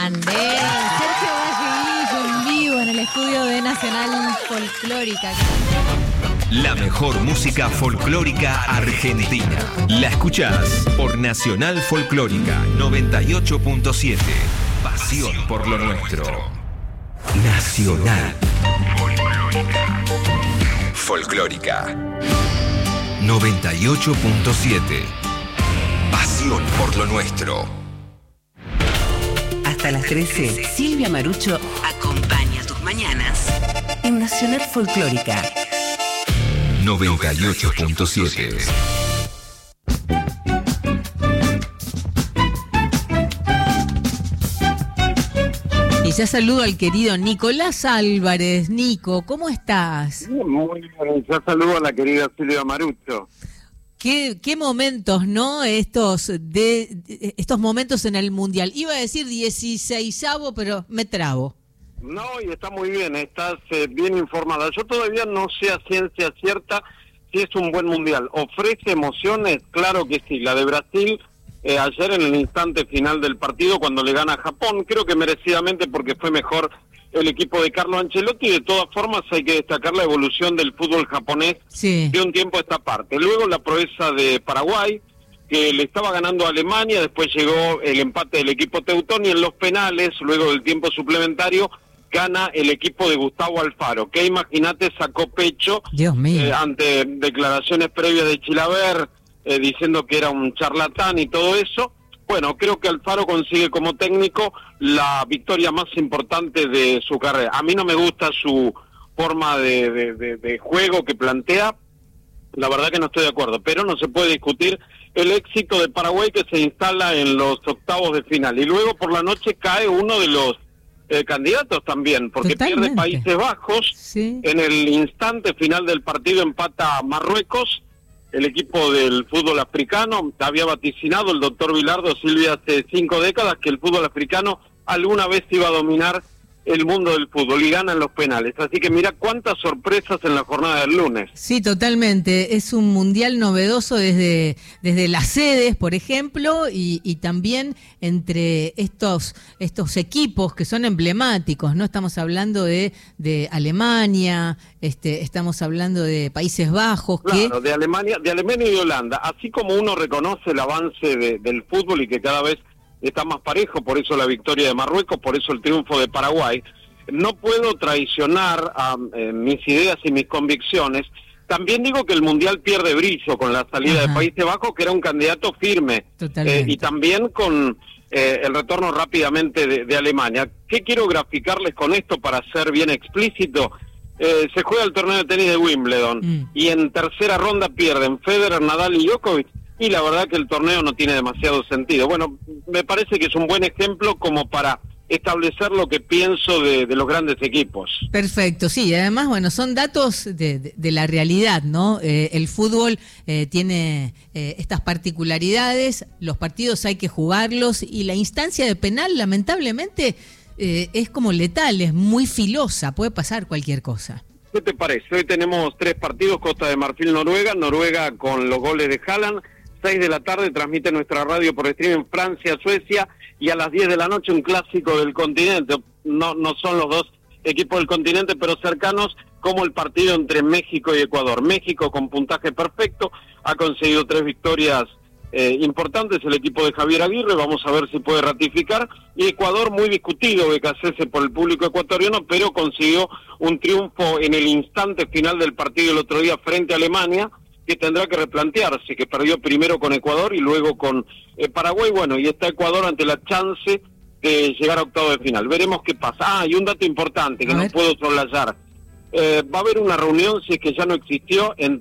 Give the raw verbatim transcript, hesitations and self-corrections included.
grande. Sergio Valleguillo en vivo en el estudio de Nacional Folclórica. La mejor música folclórica argentina. La escuchás por Nacional Folclórica noventa y ocho punto siete. Pasión por lo nuestro. Nacional Folclórica. Folclórica noventa y ocho punto siete. Pasión por lo nuestro. Hasta las trece, Silvia Marucho acompaña tus mañanas en Nacional Folclórica noventa y ocho punto siete. Y ya saludo al querido Nicolás Álvarez. Nico, ¿cómo estás? Muy bien, ya saludo a la querida Silvia Marucho. Qué, qué momentos, ¿no? Estos de estos momentos en el Mundial. Iba a decir dieciseisavo, pero me trabo. No, y está muy bien, estás eh, bien informada. Yo todavía no sé a ciencia cierta si es un buen Mundial. ¿Ofrece emociones? Claro que sí. La de Brasil, eh, ayer en el instante final del partido, cuando le gana a Japón, creo que merecidamente porque fue mejor el equipo de Carlo Ancelotti. De todas formas hay que destacar la evolución del fútbol japonés sí. de un tiempo a esta parte. Luego la proeza de Paraguay, que le estaba ganando a Alemania, después llegó el empate del equipo teutón y en los penales, luego del tiempo suplementario, gana el equipo de Gustavo Alfaro, que imagínate sacó pecho Dios mío. Eh, ante declaraciones previas de Chilaver, eh, diciendo que era un charlatán y todo eso. Bueno, creo que Alfaro consigue como técnico la victoria más importante de su carrera. A mí no me gusta su forma de, de, de, de juego que plantea, la verdad que no estoy de acuerdo, pero no se puede discutir el éxito de Paraguay, que se instala en los octavos de final. Y luego por la noche cae uno de los eh, candidatos también, porque Totalmente. pierde Países Bajos, sí. En el instante final del partido empata Marruecos. El equipo del fútbol africano había vaticinado el doctor Bilardo, Silvia, hace cinco décadas que el fútbol africano alguna vez iba a dominar el mundo del fútbol y ganan los penales. Así que mira cuántas sorpresas en la jornada del lunes. Sí, totalmente. Es un mundial novedoso desde, desde las sedes, por ejemplo, y, y también entre estos, estos equipos que son emblemáticos, ¿no? Estamos hablando de, de Alemania, este, estamos hablando de Países Bajos. Claro, que... de Alemania, de Alemania y de Holanda. Así como uno reconoce el avance de, del fútbol y que cada vez está más parejo, por eso la victoria de Marruecos, por eso el triunfo de Paraguay, no puedo traicionar a eh, mis ideas y mis convicciones. También digo que el Mundial pierde brillo con la salida Ajá. de Países Bajos, que era un candidato firme, eh, y también con eh, el retorno rápidamente de, de Alemania. ¿Qué quiero graficarles con esto para ser bien explícito? Eh, se juega el torneo de tenis de Wimbledon, mm. y en tercera ronda pierden Federer, Nadal y Djokovic, y la verdad que el torneo no tiene demasiado sentido. Bueno, me parece que es un buen ejemplo como para establecer lo que pienso de, de los grandes equipos. Perfecto, sí, además, bueno, son datos de, de, de la realidad, ¿no? Eh, el fútbol eh, tiene eh, estas particularidades, los partidos hay que jugarlos, y la instancia de penal, lamentablemente, eh, es como letal, es muy filosa, puede pasar cualquier cosa. ¿Qué te parece? Hoy tenemos tres partidos, Costa de Marfil, Noruega, Noruega con los goles de Haaland. seis de la tarde transmite nuestra radio por streaming Francia, Suecia, y a las diez de la noche un clásico del continente. No, no son los dos equipos del continente, pero cercanos, como el partido entre México y Ecuador. México con puntaje perfecto, ha conseguido tres victorias eh, importantes el equipo de Javier Aguirre, vamos a ver si puede ratificar, y Ecuador muy discutido, B K C S por el público ecuatoriano, pero consiguió un triunfo en el instante final del partido el otro día frente a Alemania, que tendrá que replantearse, que perdió primero con Ecuador y luego con eh, Paraguay. Bueno, y está Ecuador ante la chance de llegar a octavo de final. Veremos qué pasa. Ah, y un dato importante que no puedo soslayar. Eh, va a haber una reunión, si es que ya no existió, entre